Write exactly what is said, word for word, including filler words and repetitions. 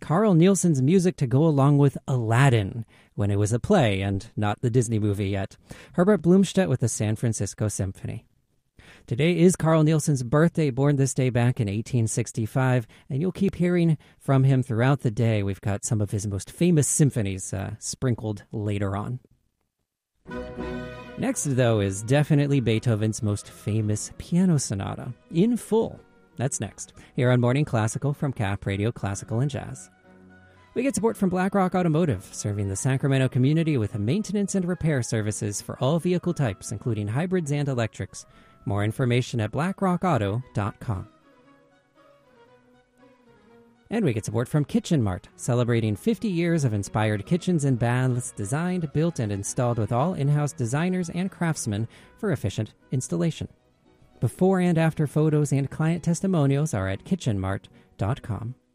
Carl Nielsen's music to go along with Aladdin, when it was a play and not the Disney movie yet. Herbert Blomstedt with the San Francisco Symphony. Today is Carl Nielsen's birthday, born this day back in eighteen sixty-five, and you'll keep hearing from him throughout the day. We've got some of his most famous symphonies uh, sprinkled later on. Next, though, is definitely Beethoven's most famous piano sonata, in full. That's next, here on Morning Classical from C A P Radio Classical and Jazz. We get support from BlackRock Automotive, serving the Sacramento community with maintenance and repair services for all vehicle types, including hybrids and electrics. More information at black rock auto dot com. And we get support from Kitchen Mart, celebrating fifty years of inspired kitchens and baths designed, built, and installed with all in-house designers and craftsmen for efficient installation. Before and after photos and client testimonials are at kitchen mart dot com.